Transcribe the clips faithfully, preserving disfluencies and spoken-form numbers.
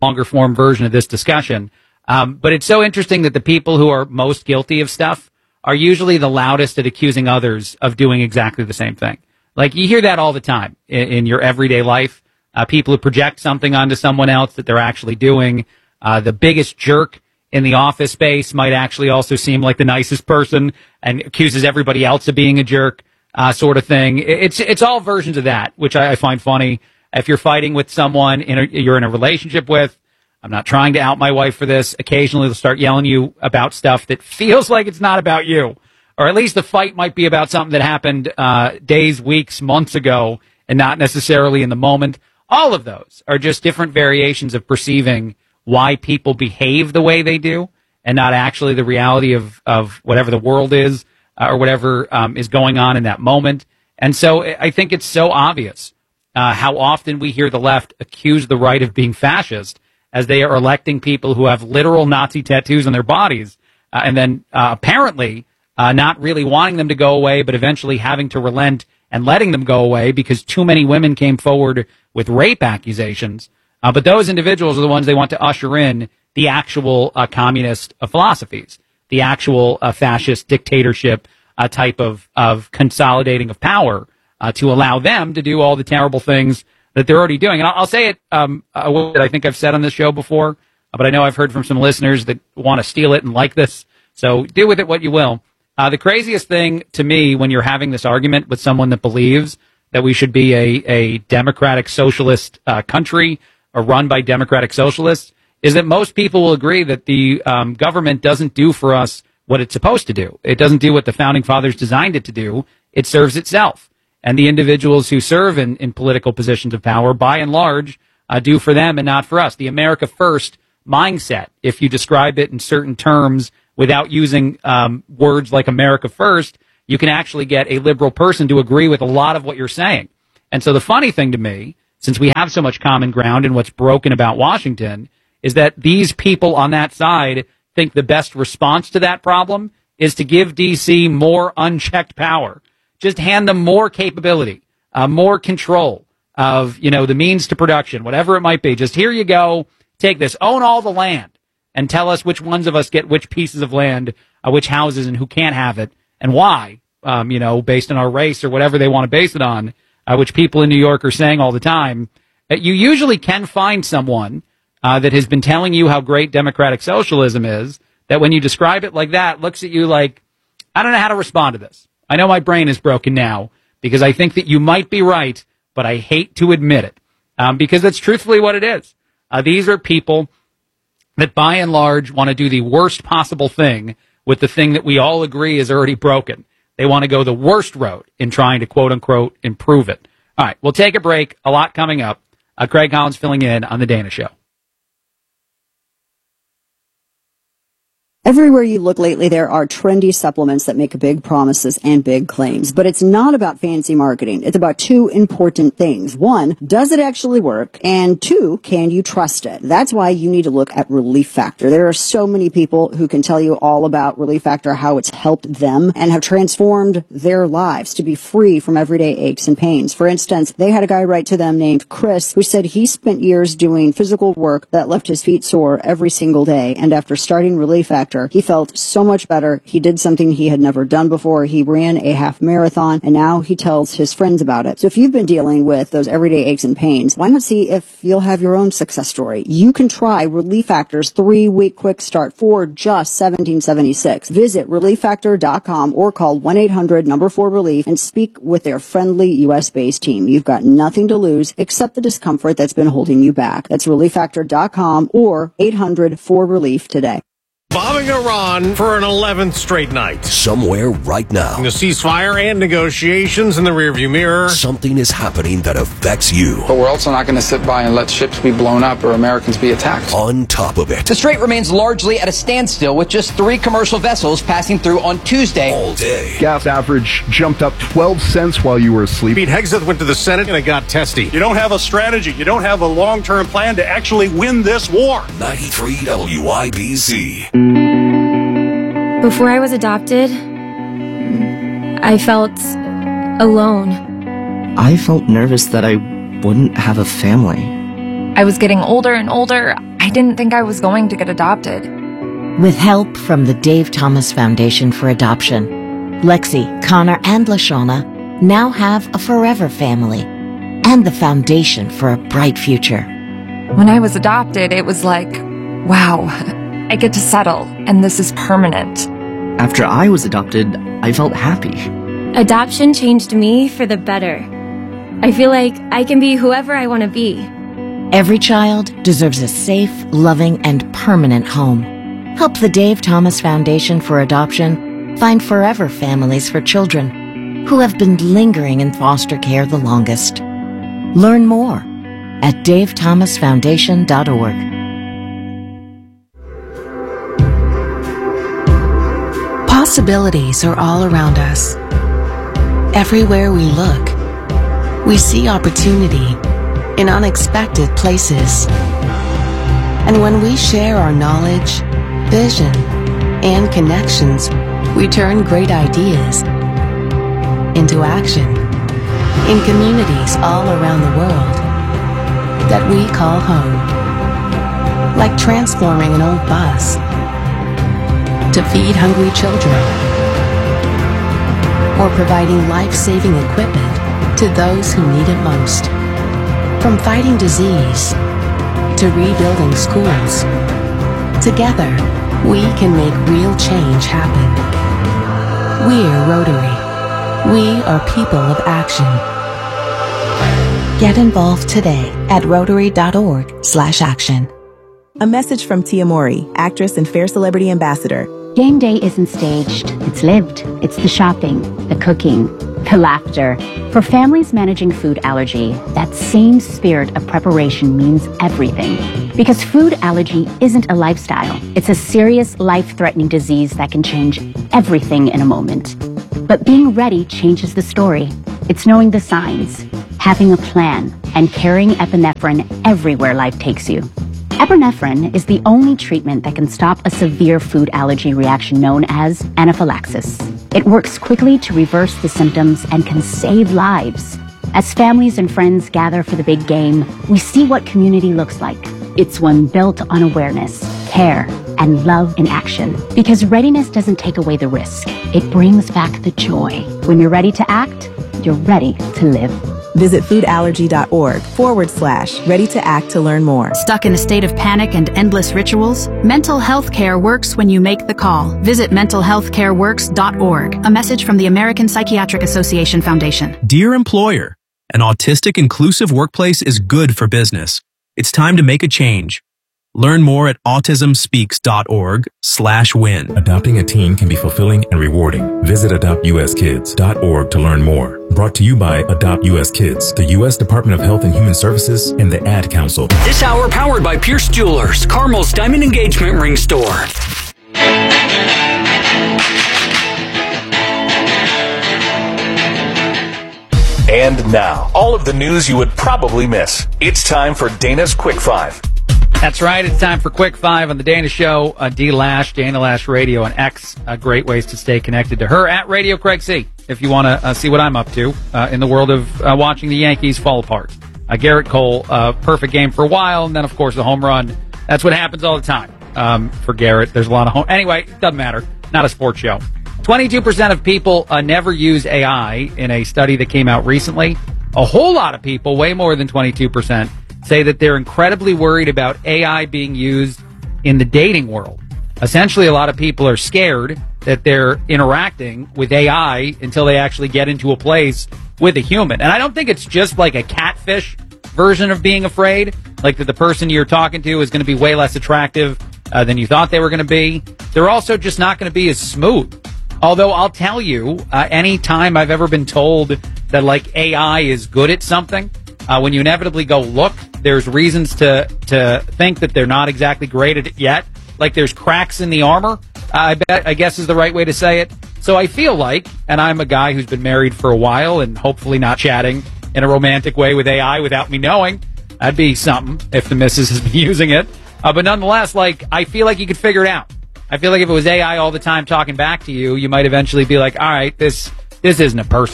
longer form version of this discussion. Um, but it's so interesting that the people who are most guilty of stuff are usually the loudest at accusing others of doing exactly the same thing. Like, you hear that all the time in, in your everyday life. Uh, people who project something onto someone else that they're actually doing. Uh, the biggest jerk in the office space might actually also seem like the nicest person and accuses everybody else of being a jerk, uh, sort of thing. It's, it's all versions of that, which I, I find funny. If you're fighting with someone in a, you're in a relationship with, I'm not trying to out my wife for this. Occasionally they'll start yelling you about stuff that feels like it's not about you. Or at least the fight might be about something that happened uh, days, weeks, months ago, and not necessarily in the moment. All of those are just different variations of perceiving why people behave the way they do, and not actually the reality of, of whatever the world is, uh, or whatever um, is going on in that moment. And so I think it's so obvious uh, how often we hear the left accuse the right of being fascist, as they are electing people who have literal Nazi tattoos on their bodies, uh, and then uh, apparently uh, not really wanting them to go away, but eventually having to relent and letting them go away because too many women came forward with rape accusations. Uh, but those individuals are the ones they want to usher in the actual uh, communist uh, philosophies, the actual uh, fascist dictatorship uh, type of, of consolidating of power uh, to allow them to do all the terrible things that they're already doing. And I'll, I'll say it, um, uh, what I think I've said on this show before, but I know I've heard from some listeners that want to steal it and like this. So do with it what you will. Uh, the craziest thing to me when you're having this argument with someone that believes that we should be a, a democratic socialist uh, country or run by democratic socialists is that most people will agree that the um, government doesn't do for us what it's supposed to do. It doesn't do what the founding fathers designed it to do. It serves itself. And the individuals who serve in, in political positions of power, by and large, uh, do for them and not for us. The America First mindset, if you describe it in certain terms without using um, words like America First, you can actually get a liberal person to agree with a lot of what you're saying. And so the funny thing to me, since we have so much common ground in what's broken about Washington, is that these people on that side think the best response to that problem is to give D C more unchecked power. Just hand them more capability, uh, more control of, you know, the means to production, whatever it might be. Just here you go, take this, own all the land, and tell us which ones of us get which pieces of land, uh, which houses, and who can't have it, and why, um, you know, based on our race or whatever they want to base it on, uh, which people in New York are saying all the time. Uh, you usually can find someone uh, that has been telling you how great democratic socialism is, that when you describe it like that, looks at you like, I don't know how to respond to this. I know my brain is broken now because I think that you might be right, but I hate to admit it, um, because that's truthfully what it is. Uh, these are people that by and large want to do the worst possible thing with the thing that we all agree is already broken. They want to go the worst route in trying to, quote unquote, improve it. All right, we'll take a break. A lot coming up. Uh, Craig Collins filling in on The Dana Show. Everywhere you look lately, there are trendy supplements that make big promises and big claims. But it's not about fancy marketing. It's about two important things. One, does it actually work? And two, can you trust it? That's why you need to look at Relief Factor. There are so many people who can tell you all about Relief Factor, how it's helped them and have transformed their lives to be free from everyday aches and pains. For instance, they had a guy write to them named Chris who said he spent years doing physical work that left his feet sore every single day. And after starting Relief Factor, he felt so much better. He did something he had never done before. He ran a half marathon, and now he tells his friends about it. So if you've been dealing with those everyday aches and pains, why not see if you'll have your own success story? You can try Relief Factor's three-week quick start for just seventeen seventy-six. Visit relief factor dot com or call one eight hundred number four relief and speak with their friendly U S based team. You've got nothing to lose except the discomfort that's been holding you back. That's relief factor dot com or eight hundred four relief today. Bombing Iran for an eleventh straight night. Somewhere right now. The ceasefire and negotiations in the rearview mirror. Something is happening that affects you. But we're also not going to sit by and let ships be blown up or Americans be attacked. On top of it. The strait remains largely at a standstill with just three commercial vessels passing through on Tuesday. All day. Gas average jumped up twelve cents while you were asleep. Pete Hegseth went to the Senate and it got testy. You don't have a strategy. You don't have a long-term plan to actually win this war. ninety-three W I B C. Before I was adopted, I felt alone. I felt nervous that I wouldn't have a family. I was getting older and older. I didn't think I was going to get adopted. With help from the Dave Thomas Foundation for Adoption, Lexi, Connor, and LaShawna now have a forever family and the foundation for a bright future. When I was adopted, it was like, wow, I get to settle, and this is permanent. After I was adopted, I felt happy. Adoption changed me for the better. I feel like I can be whoever I want to be. Every child deserves a safe, loving, and permanent home. Help the Dave Thomas Foundation for Adoption find forever families for children who have been lingering in foster care the longest. Learn more at dave thomas foundation dot org. Possibilities are all around us. Everywhere we look, we see opportunity in unexpected places. And when we share our knowledge, vision, and connections, we turn great ideas into action in communities all around the world that we call home. Like transforming an old bus to feed hungry children, or providing life-saving equipment to those who need it most. From fighting disease to rebuilding schools, together we can make real change happen. We're Rotary. We are people of action. Get involved today at rotary dot org slash action. A message from Tia Mori, actress and Fair Celebrity Ambassador. Game day isn't staged, it's lived. It's the shopping, the cooking, the laughter. For families managing food allergy, that same spirit of preparation means everything. Because food allergy isn't a lifestyle. It's a serious, life-threatening disease that can change everything in a moment. But being ready changes the story. It's knowing the signs, having a plan, and carrying epinephrine everywhere life takes you. Epinephrine is the only treatment that can stop a severe food allergy reaction known as anaphylaxis. It works quickly to reverse the symptoms and can save lives. As families and friends gather for the big game, we see what community looks like. It's one built on awareness, care, and love in action. Because readiness doesn't take away the risk. It brings back the joy. When you're ready to act, you're ready to live. Visit foodallergy.org forward slash ready to act to learn more. Stuck in a state of panic and endless rituals? Mental health care works when you make the call. Visit mental health care works dot org. A message from the American Psychiatric Association Foundation. Dear employer, an autistic inclusive workplace is good for business. It's time to make a change. Learn more at autism speaks dot org slash win. Adopting a teen can be fulfilling and rewarding. Visit adopt u s kids dot org to learn more. Brought to you by Adopt U S Kids, the U S Department of Health and Human Services, and the Ad Council. This hour powered by Pierce Jewelers, Carmel's Diamond Engagement Ring Store. And now, all of the news you would probably miss. It's time for Dana's Quick Five. That's right. It's time for Quick Five on the Dana Show. Uh, D Lash, Dana Lash Radio, and X. Uh, great ways to stay connected to her at Radio Craig C. If you want to uh, see what I'm up to uh, in the world of uh, watching the Yankees fall apart. Uh, Garrett Cole, uh, perfect game for a while, and then of course the home run. That's what happens all the time um, for Garrett. There's a lot of home. Anyway, it doesn't matter. Not a sports show. twenty-two percent of people uh, never use A I in a study that came out recently. A whole lot of people, way more than twenty-two percent, say that they're incredibly worried about A I being used in the dating world. Essentially, a lot of people are scared that they're interacting with A I until they actually get into a place with a human. And I don't think it's just like a catfish version of being afraid, like that the person you're talking to is going to be way less attractive uh, than you thought they were going to be. They're also just not going to be as smooth. Although I'll tell you, uh, any time I've ever been told that like A I is good at something, uh, when you inevitably go look, there's reasons to to think that they're not exactly great at it yet. Like there's cracks in the armor, uh, I bet, I guess is the right way to say it. So I feel like, and I'm a guy who's been married for a while and hopefully not chatting in a romantic way with A I without me knowing. That'd be something if the missus has been using it. Uh, but nonetheless, like, I feel like you could figure it out. I feel like if it was A I all the time talking back to you, you might eventually be like, all right, this this isn't a person.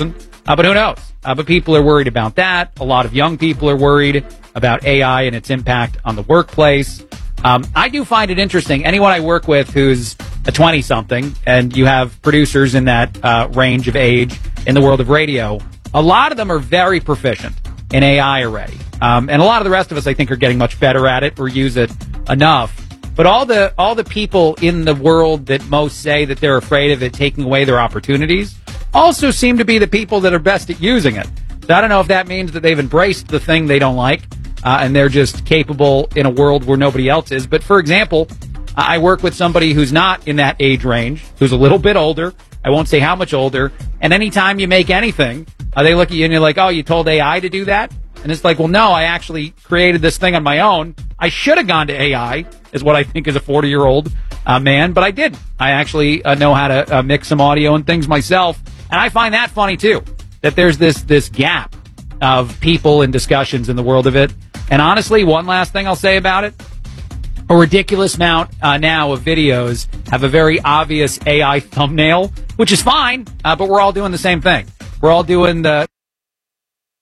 Uh, but who knows? Uh, but people are worried about that. A lot of young people are worried about A I and its impact on the workplace. Um, I do find it interesting. Anyone I work with who's a twenty-something, and you have producers in that uh, range of age in the world of radio, a lot of them are very proficient in A I already. Um, and a lot of the rest of us, I think, are getting much better at it or use it enough. But all the all the people in the world that most say that they're afraid of it taking away their opportunities also seem to be the people that are best at using it. So I don't know if that means that they've embraced the thing they don't like, uh, and they're just capable in a world where nobody else is. But, for example, I work with somebody who's not in that age range, who's a little bit older. I won't say how much older. And anytime you make anything, uh, they look at you and you're like, oh, you told A I to do that? And it's like, well, no, I actually created this thing on my own. I should have gone to A I, is what I think is a forty-year-old uh, man, but I didn't. I actually uh, know how to uh, mix some audio and things myself. And I find that funny, too, that there's this this gap of people and discussions in the world of it. And honestly, one last thing I'll say about it, a ridiculous amount uh, now of videos have a very obvious A I thumbnail, which is fine, uh, but we're all doing the same thing. We're all doing the